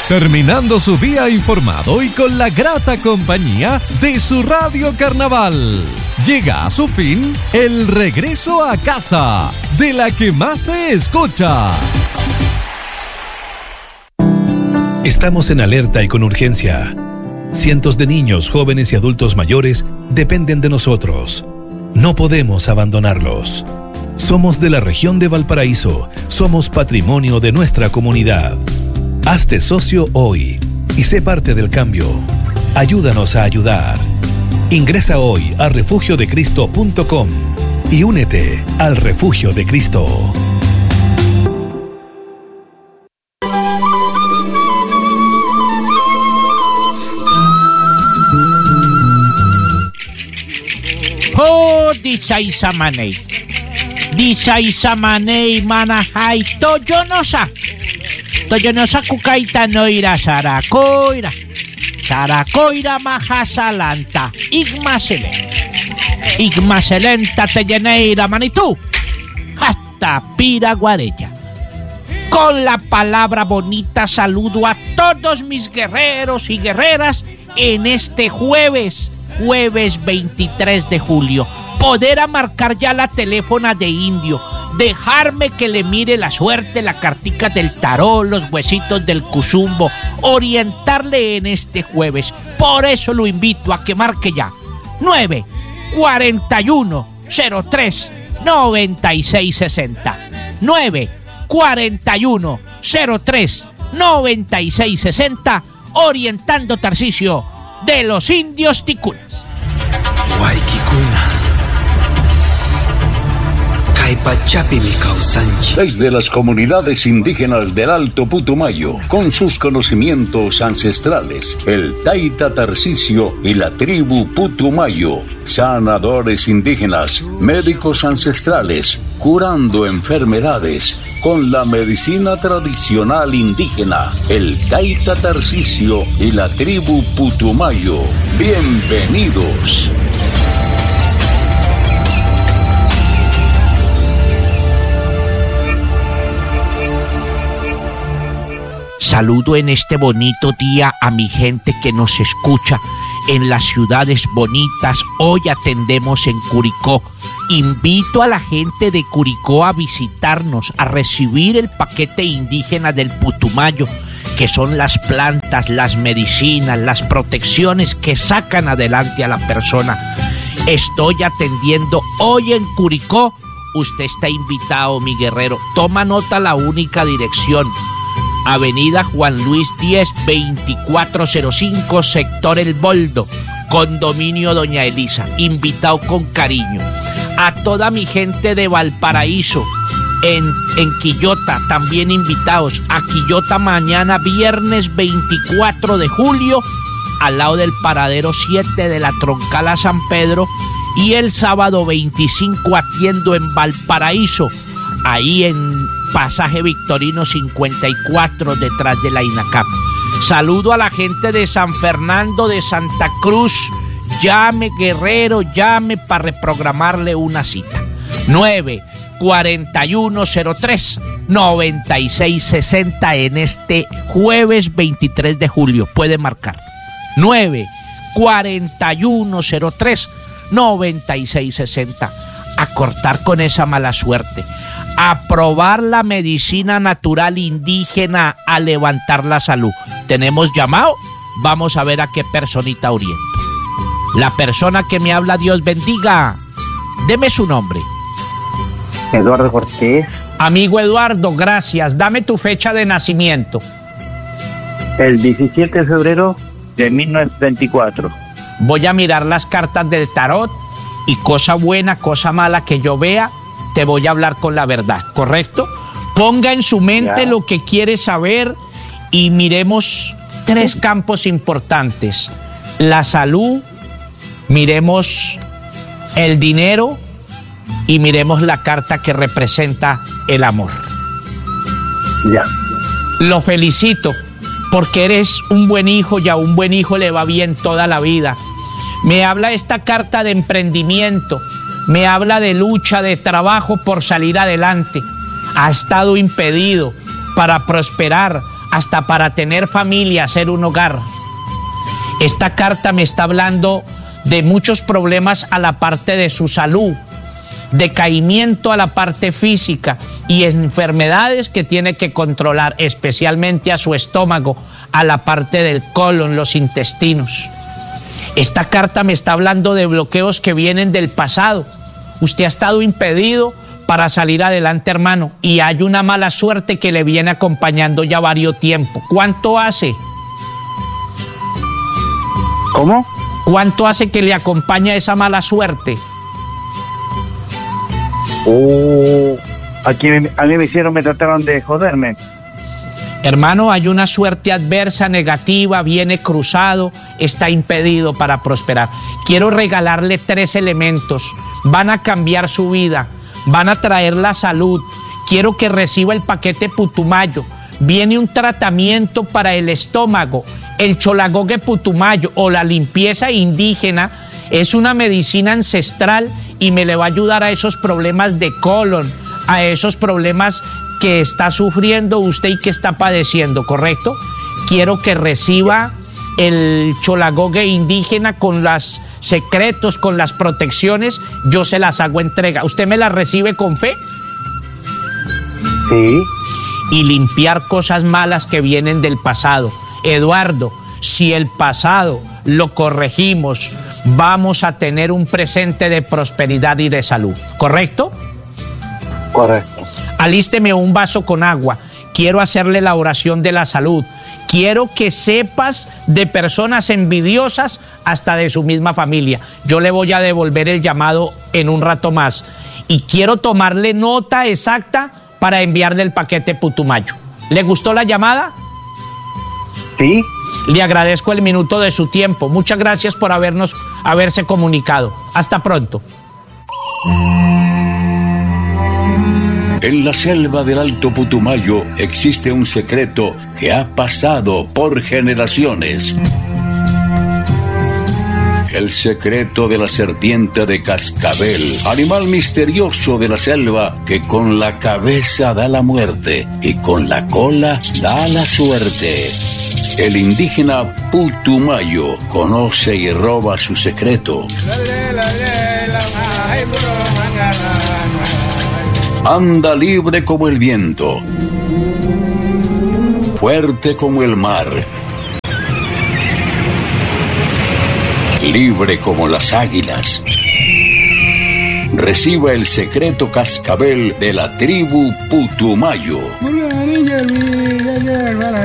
terminando su día informado y con la grata compañía de su Radio Carnaval. Llega a su fin el regreso a casa, de la que más se escucha. Estamos en alerta y con urgencia. Cientos de niños, jóvenes y adultos mayores dependen de nosotros. No podemos abandonarlos. Somos de la región de Valparaíso. Somos patrimonio de nuestra comunidad. Hazte socio hoy y sé parte del cambio. Ayúdanos a ayudar. Ingresa hoy a refugiodecristo.com y únete al Refugio de Cristo. Oh, disaisamanei manajai toyonosa kukaita noira sarakoira majasalanta igmaselenta teyeneira manitú hasta piraguarella. Con la palabra bonita saludo a todos mis guerreros y guerreras en este jueves 23 de julio. Poder marcar ya la teléfona de indio, dejarme que le mire la suerte, la cartica del tarot, los huesitos del cuzumbo, orientarle en este jueves. Por eso lo invito a que marque ya 941-03-9660 941-03-9660, orientando Tarcisio de los indios ticunas. Desde las comunidades indígenas del Alto Putumayo, con sus conocimientos ancestrales, el Taita Tarcisio y la tribu Putumayo, sanadores indígenas, médicos ancestrales, curando enfermedades con la medicina tradicional indígena, el Taita Tarcisio y la tribu Putumayo. Bienvenidos. Saludo en este bonito día a mi gente que nos escucha en las ciudades bonitas. Hoy atendemos en Curicó. Invito a la gente de Curicó a visitarnos, a recibir el paquete indígena del Putumayo, que son las plantas, las medicinas, las protecciones que sacan adelante a la persona. Estoy atendiendo hoy en Curicó. Usted está invitado, mi guerrero. Toma nota, la única dirección: Avenida Juan Luis 10, 2405, sector El Boldo, condominio Doña Elisa. Invitado con cariño. A toda mi gente de Valparaíso, en Quillota, también invitados. A Quillota mañana, viernes 24 de julio, al lado del paradero 7 de la Troncala San Pedro. Y el sábado 25 atiendo en Valparaíso, ahí en Pasaje Victorino 54, detrás de la INACAP. Saludo a la gente de San Fernando de Santa Cruz. Llame, guerrero, llame para reprogramarle una cita. 94103-9660 en este jueves 23 de julio. Puede marcar 94103-9660. A cortar con esa mala suerte, a probar la medicina natural indígena, a levantar la salud. ¿Tenemos llamado? Vamos a ver a qué personita oriento. La persona que me habla, Dios bendiga. Deme su nombre. Eduardo Cortés. Amigo Eduardo, gracias. Dame tu fecha de nacimiento. El 17 de febrero de 1924. Voy a mirar las cartas del tarot y cosa buena, cosa mala que yo vea, te voy a hablar con la verdad, ¿correcto? Ponga en su mente lo que quiere saber y miremos 3 campos importantes: la salud, miremos el dinero y miremos la carta que representa el amor. Ya. Lo felicito porque eres un buen hijo y a un buen hijo le va bien toda la vida. Me habla esta carta de emprendimiento, me habla de lucha, de trabajo por salir adelante. Ha estado impedido para prosperar, hasta para tener familia, hacer un hogar. Esta carta me está hablando de muchos problemas a la parte de su salud, decaimiento a la parte física y enfermedades que tiene que controlar, especialmente a su estómago, a la parte del colon, los intestinos. Esta carta me está hablando de bloqueos que vienen del pasado. Usted ha estado impedido para salir adelante, hermano, y hay una mala suerte que le viene acompañando ya varios tiempos. ¿Cuánto hace? ¿Cómo? ¿Cuánto hace que le acompaña esa mala suerte? Aquí a mí me trataron de joderme. Hermano, hay una suerte adversa, negativa, viene cruzado, está impedido para prosperar. Quiero regalarle 3 elementos. Van a cambiar su vida, van a traer la salud. Quiero que reciba el paquete Putumayo. Viene un tratamiento para el estómago. El Cholagogue Putumayo o la limpieza indígena es una medicina ancestral y me le va a ayudar a esos problemas de colon, a esos problemas que está sufriendo usted y que está padeciendo, ¿correcto? Quiero que reciba el Cholagogue indígena con los secretos, con las protecciones, yo se las hago entrega. ¿Usted me las recibe con fe? Sí. Y limpiar cosas malas que vienen del pasado. Eduardo, si el pasado lo corregimos, vamos a tener un presente de prosperidad y de salud, ¿correcto? Correcto. Alísteme un vaso con agua. Quiero hacerle la oración de la salud. Quiero que sepas de personas envidiosas hasta de su misma familia. Yo le voy a devolver el llamado en un rato más. Y quiero tomarle nota exacta para enviarle el paquete Putumayo. ¿Le gustó la llamada? Sí. Le agradezco el minuto de su tiempo. Muchas gracias por haberse comunicado. Hasta pronto. En la selva del Alto Putumayo existe un secreto que ha pasado por generaciones. El secreto de la serpiente de cascabel, animal misterioso de la selva que con la cabeza da la muerte y con la cola da la suerte. El indígena Putumayo conoce y roba su secreto. Anda libre como el viento, fuerte como el mar, libre como las águilas. Reciba el secreto cascabel de la tribu Putumayo.